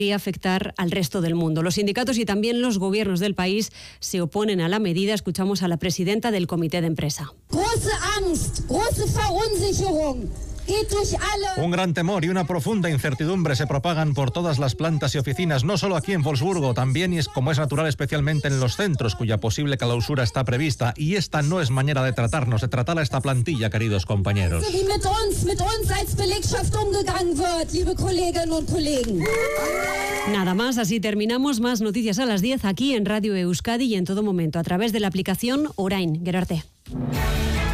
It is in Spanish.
y afectar al resto del mundo. Los sindicatos y también los gobiernos del país se oponen a la medida. Escuchamos a la presidenta del comité de empresa. Un gran temor y una profunda incertidumbre se propagan por todas las plantas y oficinas, no solo aquí en Wolfsburgo, también, y es como es natural, especialmente en los centros, cuya posible clausura está prevista. Y esta no es manera de tratarnos, de tratar a esta plantilla, queridos compañeros. Nada más, así terminamos. Más noticias a las 10 aquí en Radio Euskadi y en todo momento a través de la aplicación Orain. Gerarte.